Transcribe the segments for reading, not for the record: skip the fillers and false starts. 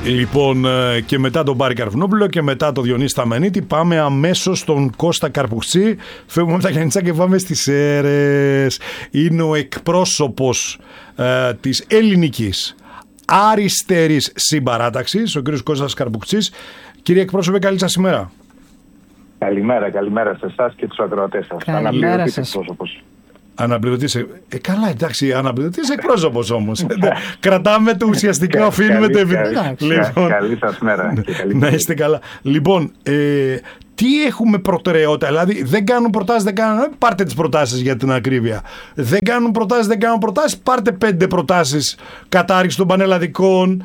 Λοιπόν, και μετά τον Πάρη Καρβουνόπουλο και μετά τον Διονύση Σταμενίτη πάμε αμέσως στον Κώστα Καρπουξή. Φεύγουμε από τα Γιαννιτσά και πάμε στις Σέρρες. Είναι ο εκπρόσωπος της ελληνικής αριστερής συμπαράταξης, ο κ. Κώστας Καρπουξής. Κύριε εκπρόσωπε, καλή σας ημέρα. Καλημέρα σε εσάς και τους ακροατές σας. Αναπληρωτής εκπρόσωπος. Αναπληρωτής. Καλά, εντάξει, αναπληρωτής εκπρόσωπος όμως. Κρατάμε το ουσιαστικά, οφείλουμε το λοιπόν, καλή σας μέρα. Να είστε καλά. Λοιπόν, τι έχουμε προτεραιότητα, δηλαδή δεν κάνουν προτάσεις, πάρτε τις προτάσεις για την ακρίβεια. Δεν κάνουν προτάσεις, πάρτε 5 προτάσεις. Κατάρριξη των πανελλαδικών,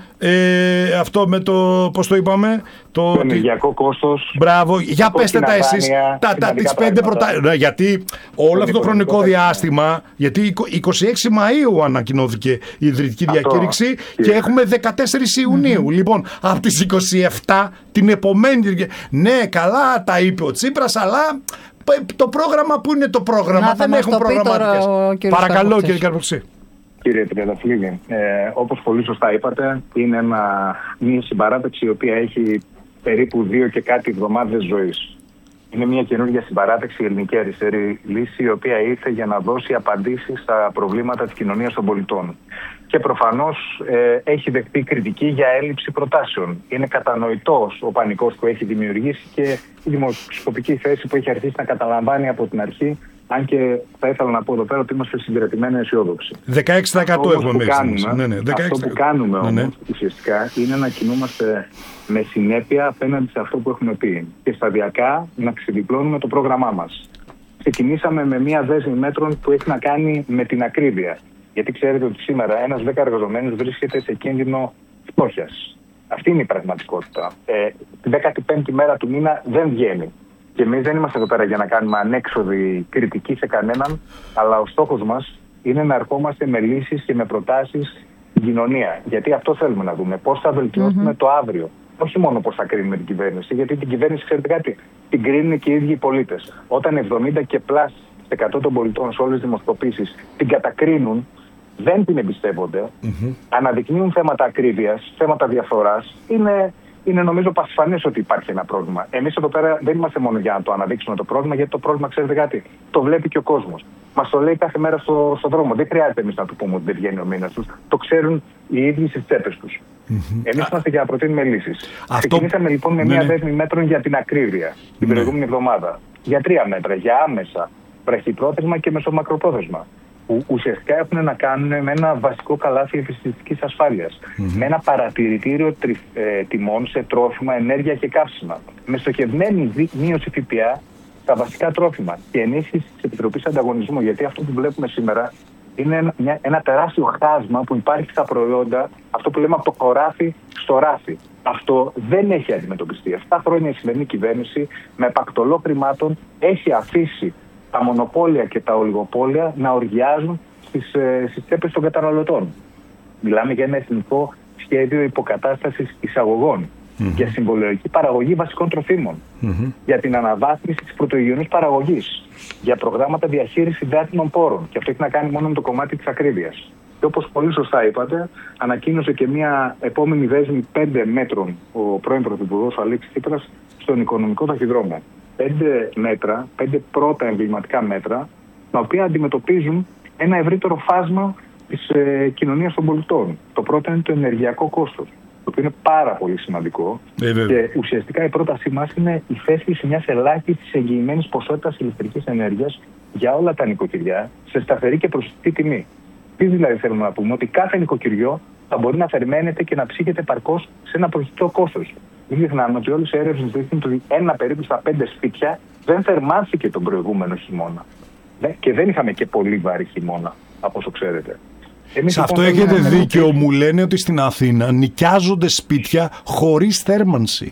αυτό με το, πώς το είπαμε, το ενεργειακό κόστος. Μπράβο, για πέστε τα εσείς, τις 5 προτάσεις. Γιατί όλο αυτό το χρονικό διάστημα, γιατί 26 Μαΐου ανακοινώθηκε η ιδρυτική διακήρυξη και έχουμε 14 Ιουνίου. Λοιπόν, από τις 27 την επομένη, ναι, καλά τα είπε ο Τσίπρας, αλλά το πρόγραμμα, που είναι το πρόγραμμα, δεν έχουν προγραμματικές. Παρακαλώ, κύριε Καρπουξή. Κύριε Τριανταφυλλίδη, όπως πολύ σωστά είπατε, είναι μια συμπαράταξη η οποία έχει περίπου 2 και κάτι εβδομάδες ζωής. Είναι μια καινούργια συμπαράταξη, η Ελληνική Αριστερή Λύση, η οποία ήρθε για να δώσει απαντήσεις στα προβλήματα της κοινωνίας των πολιτών. Και προφανώς έχει δεχτεί κριτική για έλλειψη προτάσεων. Είναι κατανοητός ο πανικός που έχει δημιουργήσει και η δημοσκοπική θέση που έχει αρχίσει να καταλαμβάνει από την αρχή. Αν και θα ήθελα να πω εδώ πέρα ότι είμαστε συγκρατημένοι αισιόδοξοι. 16% έχουμε μέχρι στιγμής. Αυτό που κάνουμε όμως ουσιαστικά είναι να κινούμαστε με συνέπεια απέναντι σε αυτό που έχουμε πει και σταδιακά να ξεδιπλώνουμε το πρόγραμμά μας. Ξεκινήσαμε με μια δέσμη μέτρων που έχει να κάνει με την ακρίβεια. Γιατί ξέρετε ότι σήμερα ένας 10 εργαζομένος βρίσκεται σε κίνδυνο φτώχειας. Αυτή είναι η πραγματικότητα. Την 15η μέρα του μήνα δεν βγαίνει. Και εμείς δεν είμαστε εδώ πέρα για να κάνουμε ανέξοδη κριτική σε κανέναν, αλλά ο στόχος μας είναι να ερχόμαστε με λύσεις και με προτάσεις στην κοινωνία. Γιατί αυτό θέλουμε να δούμε. Πώς θα βελτιώσουμε το αύριο. Όχι μόνο πώς θα κρίνουμε την κυβέρνηση, γιατί την κυβέρνηση, ξέρετε κάτι, την κρίνουν και οι ίδιοι οι πολίτες. Όταν 70 και πλάς 100 των πολιτών σε όλες τις δημοσκοπήσεις την κατακρίνουν, δεν την εμπιστεύονται, αναδεικνύουν θέματα ακρίβειας, θέματα διαφθοράς, είναι νομίζω πασφανές ότι υπάρχει ένα πρόβλημα. Εμείς εδώ πέρα δεν είμαστε μόνο για να το αναδείξουμε το πρόβλημα, γιατί το πρόβλημα, ξέρετε κάτι, το βλέπει και ο κόσμος. Μας το λέει κάθε μέρα στον δρόμο. Δεν χρειάζεται εμείς να του πούμε ότι δεν βγαίνει ο μήνας τους. Το ξέρουν οι ίδιοι στις τσέπες τους. Εμείς είμαστε για να προτείνουμε λύσεις. Ξεκινήσαμε λοιπόν με μια δέσμη μέτρων για την ακρίβεια την προηγούμενη εβδομάδα. Για 3 μέτρα, για άμεσα, βραχυπρόθεσμα και μεσομακροπρόθεσμα. Που ουσιαστικά έχουν να κάνουν με ένα βασικό καλάθι επιστημιστικής ασφάλειας. Με ένα παρατηρητήριο τιμών σε τρόφιμα, ενέργεια και καύσιμα. Με στοχευμένη μείωση ΦΠΑ στα βασικά τρόφιμα και ενίσχυση της Επιτροπής Ανταγωνισμού. Γιατί αυτό που βλέπουμε σήμερα είναι ένα τεράστιο χάσμα που υπάρχει στα προϊόντα, αυτό που λέμε από το χωράφι στο ράφι. Αυτό δεν έχει αντιμετωπιστεί. 7 χρόνια η σημερινή κυβέρνηση με επακτολό χρημάτων έχει αφήσει τα μονοπόλια και τα ολιγοπόλια να οργιάζουν στις τσέπες των καταναλωτών. Μιλάμε για ένα εθνικό σχέδιο υποκατάστασης εισαγωγών, για συμβολιογική παραγωγή βασικών τροφίμων, για την αναβάθμιση της πρωτογενούς παραγωγής, για προγράμματα διαχείρισης υδάτινων πόρων. Και αυτό έχει να κάνει μόνο με το κομμάτι της ακρίβειας. Και όπως πολύ σωστά είπατε, ανακοίνωσε και μια επόμενη δέσμη 5 μέτρων ο πρώην Πρωθυπουργός Αλέξης Τσίπρας στον οικονομικό ταχυδρόμο. 5 μέτρα, 5 πρώτα εμβληματικά μέτρα, τα οποία αντιμετωπίζουν ένα ευρύτερο φάσμα της κοινωνίας των πολιτών. Το πρώτο είναι το ενεργειακό κόστος, το οποίο είναι πάρα πολύ σημαντικό. Και ουσιαστικά η πρότασή μας είναι η θέσπιση μιας ελάχιστης εγγυημένης ποσότητας ηλεκτρικής ενέργειας για όλα τα νοικοκυριά σε σταθερή και προσιτή τιμή. Τι δηλαδή θέλουμε να πούμε? Ότι κάθε νοικοκυριό θα μπορεί να θερμαίνεται και να ψύχεται επαρκώς σε ένα προσιτό κόστος. Μην ξεχνάμε ότι όλες οι έρευνες δείχνουν ότι 1 περίπου στα 5 σπίτια δεν θερμάνθηκε τον προηγούμενο χειμώνα. Και δεν είχαμε και πολύ βαρύ χειμώνα, από όσο ξέρετε. Σε αυτό έχετε δίκιο. Μου λένε ότι στην Αθήνα νοικιάζονται σπίτια χωρίς θέρμανση.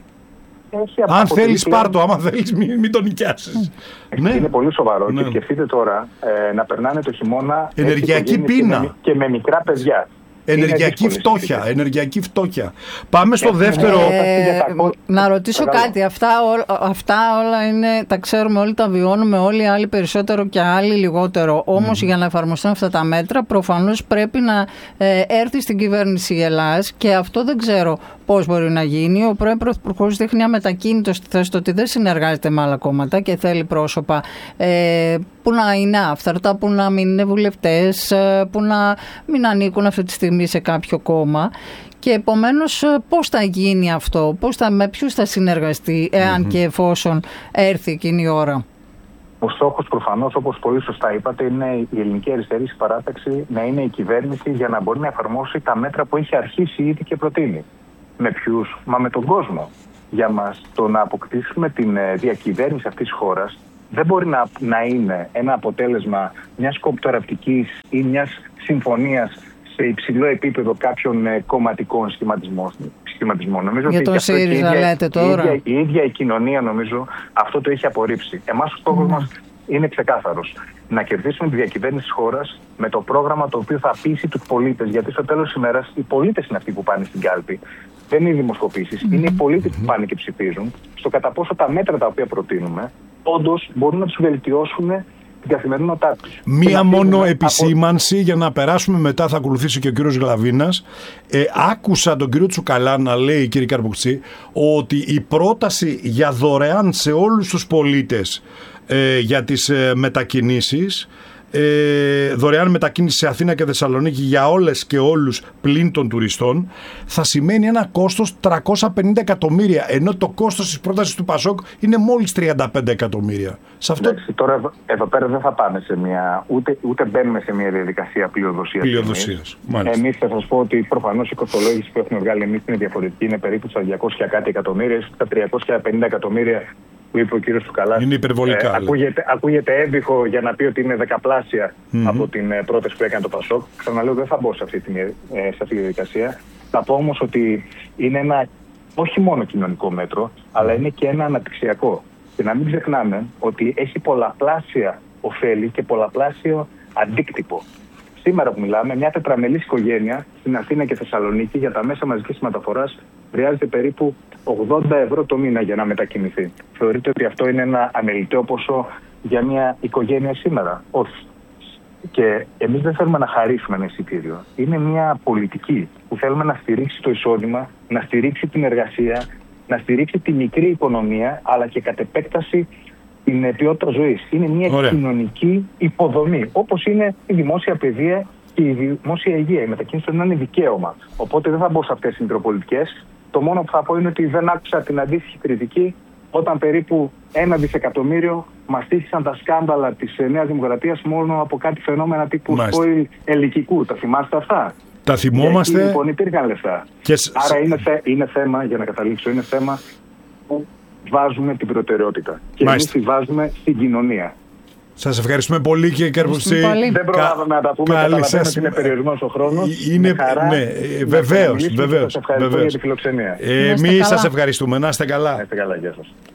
Αν θέλεις πάρ' το, άμα θέλεις μην το νοικιάσεις. Είναι πολύ σοβαρό. Και σκεφτείτε τώρα να περνάνε το χειμώνα ενεργειακή πίνα και με μικρά παιδιά. Ενεργειακή φτώχεια. Πάμε στο δεύτερο. Να ρωτήσω κάτι. Αυτά όλα είναι, τα ξέρουμε όλοι, τα βιώνουμε όλοι, άλλοι περισσότερο και άλλοι λιγότερο. Όμως για να εφαρμοστούν αυτά τα μέτρα προφανώς πρέπει να έρθει στην κυβέρνηση η Ελλάς και αυτό δεν ξέρω πώς μπορεί να γίνει. Ο πρώην Πρωθυπουργός δείχνει αμετακίνητο στη θέση του ότι δεν συνεργάζεται με άλλα κόμματα και θέλει πρόσωπα που να είναι άφθαρτα, που να μην είναι βουλευτές, που να μην ανήκουν αυτή τη στιγμή σε κάποιο κόμμα. Και επομένως πώς θα γίνει αυτό, με ποιους θα συνεργαστεί εάν και εφόσον έρθει εκείνη η ώρα. Ο στόχος προφανώς, όπως πολύ σωστά είπατε, είναι η Ελληνική Αριστερή Συμπαράταξη να είναι η κυβέρνηση για να μπορεί να εφαρμόσει τα μέτρα που έχει αρχίσει ήδη και προτείνει. Με ποιους? Μα με τον κόσμο. Για μας το να αποκτήσουμε την διακυβέρνηση αυτής της χώρας δεν μπορεί να είναι ένα αποτέλεσμα μιας κοπτοραπτικής ή μιας συμφωνίας σε υψηλό επίπεδο κάποιων κομματικών σχηματισμών. Νομίζω για τον ΣΥΡΙΖΑ λέτε τώρα. Η ίδια η κοινωνία, νομίζω, αυτό το έχει απορρίψει. Εμάς ο στόχος μας είναι ξεκάθαρος. Να κερδίσουμε τη διακυβέρνηση της χώρας με το πρόγραμμα το οποίο θα πείσει τους πολίτες. Γιατί στο τέλος της ημέρας οι πολίτες είναι αυτοί που πάνε στην κάλπη. Δεν είναι οι δημοσκοπήσεις. Είναι οι πολίτες που πάνε και ψηφίζουν. Στο κατά πόσο τα μέτρα τα οποία προτείνουμε όντως μπορούν να τους βελτιώσουν την καθημερινότητά τους. Μία μόνο επισήμανση για να περάσουμε μετά, θα ακολουθήσει και ο κύριος Γλαβίνας. Άκουσα τον κύριο Τσουκαλά να λέει, κύριε Καρπουξή, ότι η πρόταση για δωρεάν σε όλους τους πολίτες για τις μετακινήσεις, δωρεάν μετακίνηση σε Αθήνα και Θεσσαλονίκη για όλες και όλους πλην των τουριστών, θα σημαίνει ένα κόστος 350 εκατομμύρια, ενώ το κόστος της πρότασης του Πασόκ είναι μόλις 35 εκατομμύρια. Σε αυτό... Εντάξει, τώρα εδώ πέρα δεν θα πάμε σε μια, ούτε μπαίνουμε σε μια διαδικασία πλειοδοσίας. Εμείς θα σας πω ότι προφανώς η κοστολόγηση που έχουμε βγάλει εμείς είναι διαφορετική, είναι περίπου στα 200 κάτι εκατομμύρια, στα 350 εκατομμύρια που είπε ο κύριος Τσουκαλάς. Είναι υπερβολικά. Ακούγεται έμβυχο για να πει ότι είναι δεκαπλάσια από την πρόταση που έκανε το Πασόκ. Ξαναλέω, δεν θα μπω σε αυτή τη διαδικασία. Θα πω όμως ότι είναι ένα όχι μόνο κοινωνικό μέτρο, αλλά είναι και ένα αναπτυξιακό. Και να μην ξεχνάμε ότι έχει πολλαπλάσια ωφέλη και πολλαπλάσιο αντίκτυπο. Σήμερα που μιλάμε, μια τετραμελής οικογένεια στην Αθήνα και Θεσσαλονίκη για τα μέσα μαζικής μεταφοράς χρειάζεται περίπου 80 ευρώ το μήνα για να μετακινηθεί. Θεωρείτε ότι αυτό είναι ένα αμεληταίο ποσό για μια οικογένεια σήμερα? Όχι. Και εμείς δεν θέλουμε να χαρίσουμε ένα εισιτήριο. Είναι μια πολιτική που θέλουμε να στηρίξει το εισόδημα, να στηρίξει την εργασία, να στηρίξει τη μικρή οικονομία, αλλά και κατ' επέκταση την ποιότητα ζωής. Είναι μια κοινωνική υποδομή, όπως είναι η δημόσια παιδεία και η δημόσια υγεία. Η μετακίνηση να είναι δικαίωμα. Οπότε δεν θα μπω σε αυτές τις μητροπολιτικές. Το μόνο που θα πω είναι ότι δεν άκουσα την αντίστοιχη κριτική όταν περίπου 1 δισεκατομμύριο μαστήθησαν τα σκάνδαλα της Νέας Δημοκρατίας μόνο από κάτι φαινόμενα τύπου spoil ελικικού. Τα θυμάστε αυτά? Τα θυμόμαστε. Εκεί, λοιπόν, υπήρχαν λεφτά. Άρα είναι θέμα, για να καταλήξω, είναι θέμα που βάζουμε την προτεραιότητα. Και εμείς τη βάζουμε στην κοινωνία. Σας ευχαριστούμε πολύ, κύριε Καρπουξή. Δεν προλάβαμε να τα πούμε. Καταλαβαίνω ότι είναι περιορισμένος ο χρόνος. Είναι βεβαίως. Σας ευχαριστώ για τη φιλοξενία. Εμείς σας ευχαριστούμε. Να είστε καλά. Να είστε καλά, γεια σας.